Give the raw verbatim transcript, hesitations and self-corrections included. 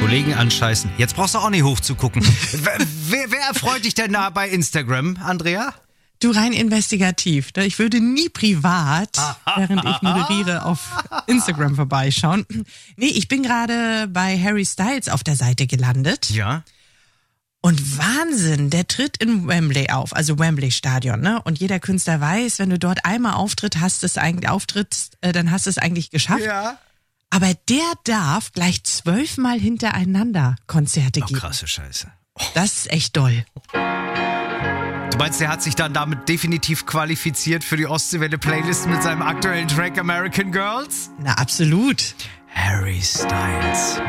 Kollegen anscheißen. Jetzt brauchst du auch nicht hochzugucken. wer, wer, wer erfreut dich denn da bei Instagram, Andrea? Du, rein investigativ. Ne? Ich würde nie privat, während ich moderiere, auf Instagram vorbeischauen. Nee, ich bin gerade bei Harry Styles auf der Seite gelandet. Ja. Und Wahnsinn, der tritt in Wembley auf, also Wembley Stadion, ne? Und jeder Künstler weiß, wenn du dort einmal auftritt, hast es eigentlich auftrittst, äh, dann hast du es eigentlich geschafft. Ja. Aber der darf gleich zwölfmal hintereinander Konzerte Oh, geben. krasse Scheiße. Oh. Das ist echt doll. Du meinst, der hat sich dann damit definitiv qualifiziert für die Ostseewelle-Playlist mit seinem aktuellen Track American Girls? Na, absolut. Harry Styles.